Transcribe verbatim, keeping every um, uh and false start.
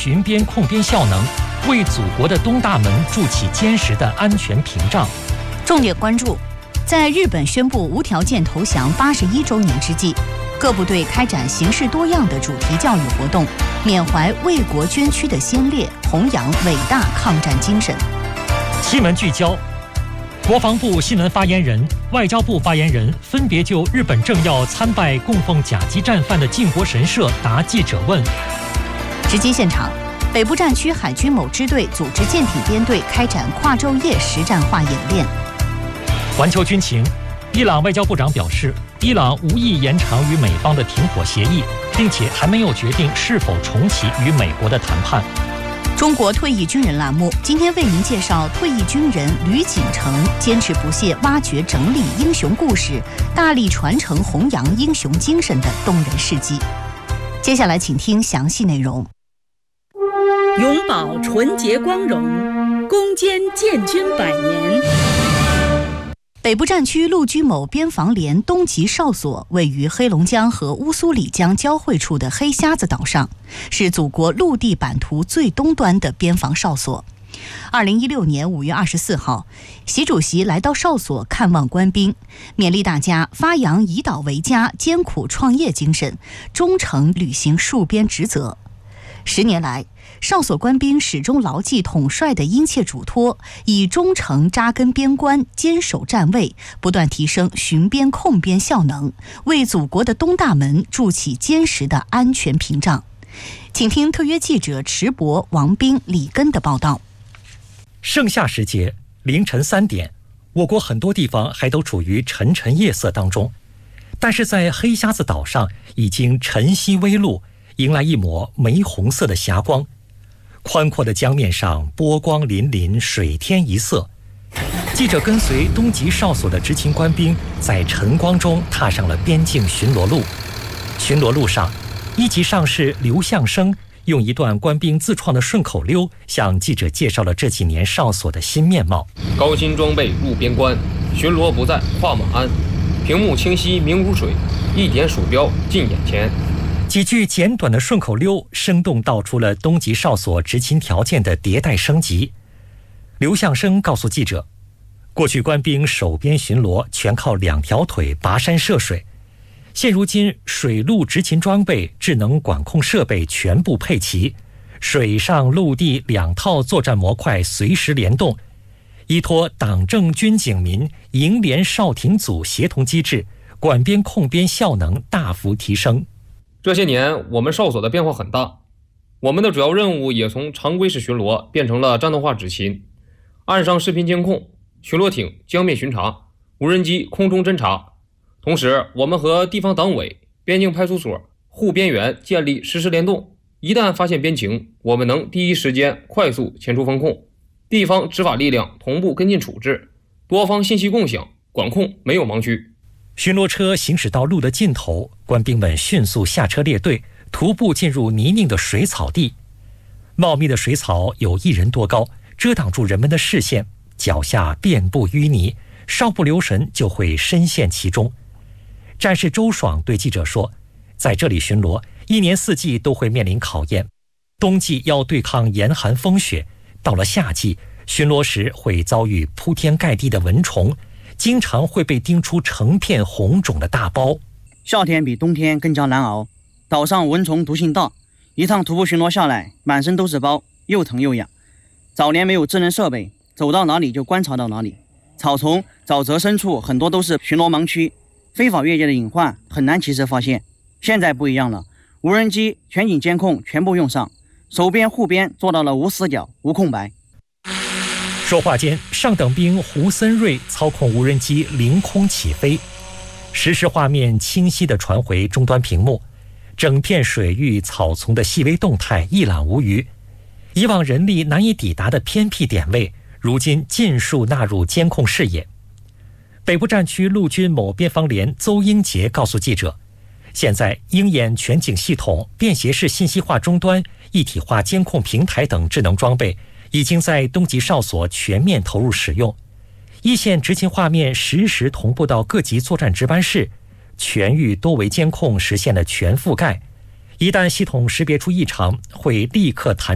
巡边控边效能，为祖国的东大门筑起坚实的安全屏障。 重点关注，在日本宣布无条件投降八十一周年之际，各部队开展形式多样的主题教育活动，缅怀为国捐躯的先烈，弘扬伟大抗战精神。 新闻聚焦，国防部新闻发言人、外交部发言人分别就日本政要参拜供奉甲级战犯的靖国神社答记者问。 直击现场，北部战区海军某支队组织舰艇编队开展跨昼夜实战化演练。 环球军情，伊朗外交部长表示，伊朗无意延长与美方的停火协议，并且还没有决定是否重启与美国的谈判。 中国退役军人栏目今天为您介绍退役军人吕景成坚持不懈挖掘整理英雄故事，大力传承弘扬英雄精神的动人事迹。接下来请听详细内容。 永葆纯洁光荣，攻坚建军百年。 北部战区陆军某边防连东极哨所位于黑龙江和乌苏里江交汇处的黑瞎子岛上，是祖国陆地版图最东端的边防哨所。二零一六年五月二十四号，习主席来到哨所看望官兵，勉励大家发扬以岛为家、艰苦创业精神，忠诚履行戍边职责。十年来，哨所官兵始终牢记统帅的殷切嘱托，以忠诚扎根边关，坚守站位，不断提升巡边控边效能，为祖国的东大门筑起坚实的安全屏障。请听特约记者池博、王斌、李根的报道。 盛夏时节，凌晨三点，我国很多地方还都处于沉沉夜色当中，但是在黑瞎子岛上已经晨曦微露，迎来一抹玫红色的霞光。宽阔的江面上波光粼粼，水天一色。记者跟随东极哨所的执勤官兵在晨光中踏上了边境巡逻路。巡逻路上，一级上士刘向生用一段官兵自创的顺口溜向记者介绍了这几年哨所的新面貌。 高新装备入边关，巡逻不在画马鞍，屏幕清晰明如水，一点鼠标近眼前。 几句简短的顺口溜生动道出了东极哨所执勤条件的迭代升级。刘向生告诉记者，过去官兵守边巡逻全靠两条腿跋山涉水，现如今水陆执勤装备、智能管控设备全部配齐，水上陆地两套作战模块随时联动，依托党政军警民营连哨亭组协同机制，管边控边效能大幅提升。 这些年我们哨所的变化很大，我们的主要任务也从常规式巡逻变成了战斗化执勤，岸上视频监控，巡逻艇江面巡查，无人机空中侦察。同时我们和地方党委、边境派出所、护边员建立实时联动，一旦发现边情，我们能第一时间快速前出风控，地方执法力量同步跟进处置，多方信息共享，管控没有盲区。 巡逻车行驶到路的尽头，官兵们迅速下车列队，徒步进入泥泞的水草地。茂密的水草有一人多高，遮挡住人们的视线，脚下遍布淤泥，稍不留神就会深陷其中。战士周爽对记者说，在这里巡逻，一年四季都会面临考验，冬季要对抗严寒风雪，到了夏季，巡逻时会遭遇铺天盖地的蚊虫，经常会被叮出成片红肿的大包。 夏天比冬天更加难熬，岛上蚊虫毒性大，一趟徒步巡逻下来，满身都是包，又疼又痒。早年没有智能设备，走到哪里就观察到哪里，草丛、沼泽深处很多都是巡逻盲区，非法越界的隐患很难及时发现。现在不一样了，无人机、全景监控全部用上，守边护边做到了无死角、无空白。 说话间，上等兵胡森瑞操控无人机凌空起飞，实时画面清晰地传回终端屏幕，整片水域草丛的细微动态一览无余。以往人力难以抵达的偏僻点位，如今尽数纳入监控视野。北部战区陆军某边防连邹英杰告诉记者，现在鹰眼全景系统、便携式信息化终端、一体化监控平台等智能装备已经在东极哨所全面投入使用，一线执勤画面实时同步到各级作战值班室，全域多维监控实现了全覆盖。一旦系统识别出异常，会立刻弹